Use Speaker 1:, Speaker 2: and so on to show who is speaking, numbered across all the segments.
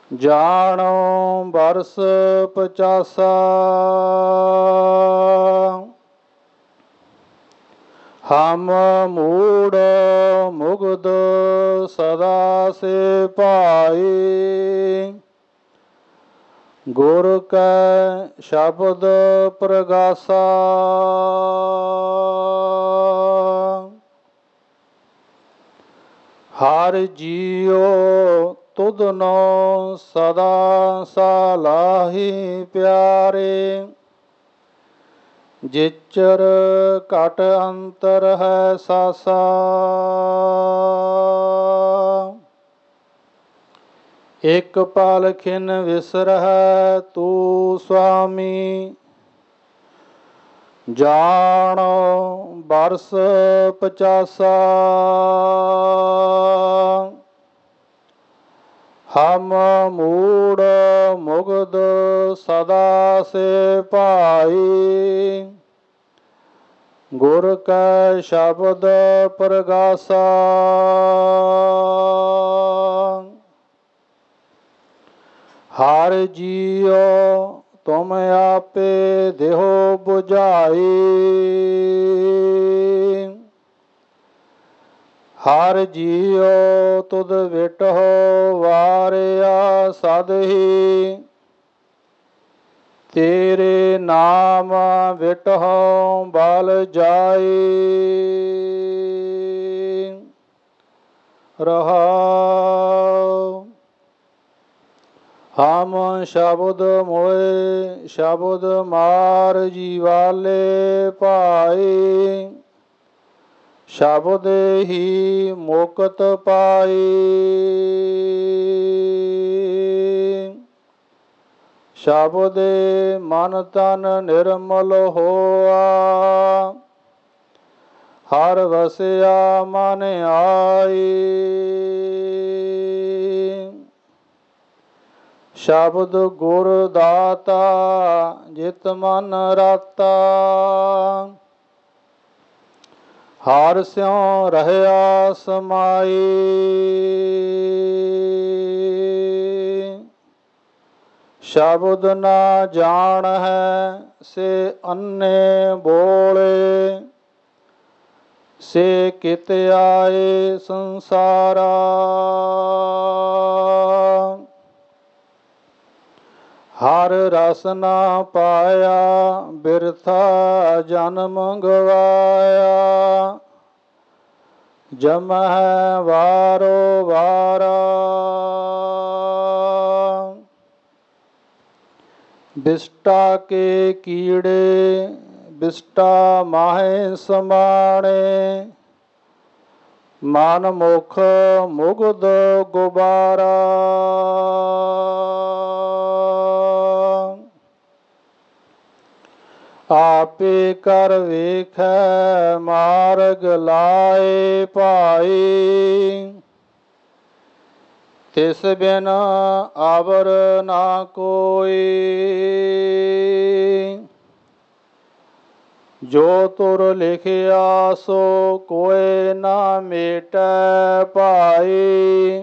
Speaker 1: ਜਾਣੋ ਬਰਸ 50 ਹਮ ਮੂੜ ਮੁਗਧ ਸਦਾ ਸੇ ਭਾਈ। ਗੁਰ ਕੈ ਸ਼ਬਦ ਪ੍ਰਗਾਸਾ ਹਰਿ ਜੀਉ ਤੁਧਨੋ ਸਦਾ ਸਲਾਹੀ ਪਿਆਰੇ। ਜਿਚਰ ਘਟ ਅੰਤਰ ਹੈ ਸਾਸਾ ਇਕ ਪਲ ਖਿਨ ਵਿਸਰਹਿ ਤੂੰ ਸੁਆਮੀ। ਜਾਣੋ ਬਰਸ 50 ਹਮ ਮੂੜ ਮੁਗਧ ਸਦਾ ਸੇ ਭਾਈ। ਗੁਰ ਕੈ ਸ਼ਬਦ ਪ੍ਰਗਾਸਾ ਹਰਿ ਜੀਉ ਤੁਮ ਆਪੇ ਦੇਹੁ 부ਝਾਈ। ਹਰਿ ਜੀਉ ਤੁਧ ਵਿਟਹੁ ਵਾਰਿਆ ਸਦ ਹੀ। ਤੇਰੇ ਨਾਮ ਵਿਟਹੁ ਬਲ ਜਾਈ। ਰਹਾਉ ਹਮ ਸ਼ਬਦ ਮੋਏ ਸ਼ਬਦ ਮਾਰ ਜੀਵਾਲੇ ਭਾਈ। ਸ਼ਬਦ ਹੀ ਮੁਕਤ ਪਾਈ। ਸ਼ਬਦ ਮਨ ਤਨ ਨਿਰਮਲ ਹੋਆ। ਹਰ ਵਸਿਆ ਮਨ ਆਈ। ਸ਼ਬਦ ਗੁਰ ਦਾਤਾ ਜਿਤ ਮਨ ਰਾਤਾ। ਹਰਿ ਸਿਉ ਰਹਿਆ ਸਮਾਈ। ਸ਼ਬਦ ਨਾ ਜਾਣ ਹੈ ਸੇ ਅੰਨੇ ਬੋਲੇ। ਸੇ ਕਿਤ ਆਏ ਸੰਸਾਰਾ। ਹਰ ਰਸ ਨਾ ਪਾਇਆ ਬਿਰਥਾ ਜਨਮ ਗਵਾਇਆ। ਜਮਹਿ ਵਾਰੋ ਵਾਰਾ। ਬਿਸਟਾ ਕੇ ਕੀੜੇ ਬਿਸਟਾ ਮਾਹੇ ਸਮਾਣੇ। ਮਨ ਮੁਖ ਮੁਗਧ ਗੁਬਾਰਾ। ਆਪੇ ਕਰ ਵੇਖੈ ਮਾਰਗ ਲਾਏ ਭਾਈ। ਤਿਸ ਬਿਨ ਆਵਰ ਨਾ ਕੋਈ। ਜੋ ਤੁਰ ਲਿਖਿਆ ਸੋ ਕੋਇ ਨਾ ਮੇਟੈ ਭਾਈ।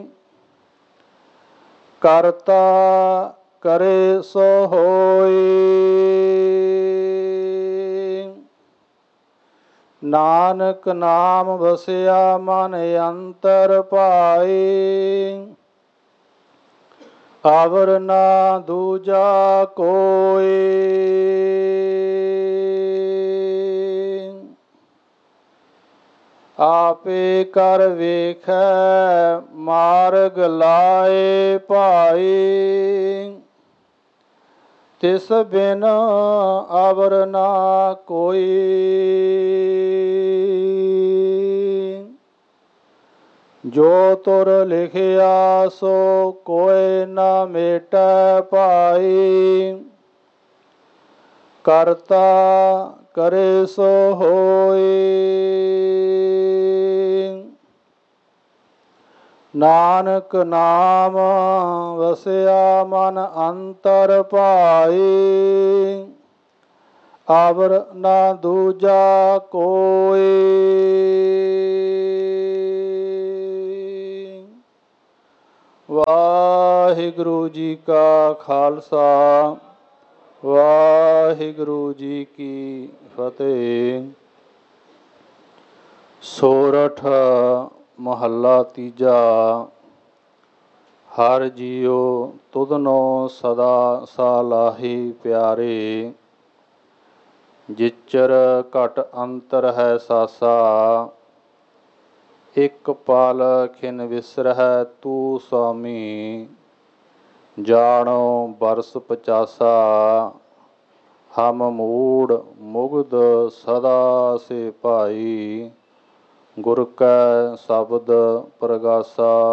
Speaker 1: ਕਰਤਾ ਕਰੇ ਸੋ ਹੋਈ। ਨਾਨਕ ਨਾਮ ਵਸਿਆ ਮਨ ਅੰਤਰ ਭਾਈ। ਆਵਰ ਨਾ ਦੂਜਾ ਕੋਈ। ਆਪੇ ਕਰ ਵੇਖੈ ਮਾਰਗ ਲਾਏ ਭਾਈ। ਤਿਸ ਬਿਨ ਆਵਰ ਨਾ ਕੋਈ। ਜੋ ਤੁਰ ਲਿਖਿਆ ਸੋ ਕੋਇ ਨਾ ਮੇਟੈ ਭਾਈ। ਕਰਤਾ ਕਰੇ ਸੋ ਹੋਈ। ਨਾਨਕ ਨਾਮ ਵਸਿਆ ਮਨ ਅੰਤਰ ਭਾਈ। ਆਵਰ ਨਾ ਦੂਜਾ ਕੋਈ। ਵਾਹਿਗੁਰੂ ਵਾਹਿਗੁਰੂ ਜੀ ਕਾ ਖਾਲਸਾ ਵਾਹਿਗੁਰੂ ਜੀ ਕੀ ਫਤਿਹ। ਸੋਰਠ ਮਹੱਲਾ ਤੀਜਾ। ਹਰ ਜੀਉ ਤੁਧਨੋ ਸਦਾ ਸਾਲਾਹੀ ਪਿਆਰੇ, ਜਿਚਰ ਘਟ ਅੰਤਰ ਹੈ ਸਾਸਾ। ਇਕ ਪਲ ਖਿਨ ਵਿਸਰਹਿ ਤੂ ਸੁਆਮੀ, ਜਾਣੋ ਬਰਸ 50। ਹਮ ਮੂੜ ਮੁਗਧ ਸਦਾ ਸੇ ਭਾਈ, ਗੁਰ ਕੈ ਸ਼ਬਦ ਪ੍ਰਗਾਸਾ।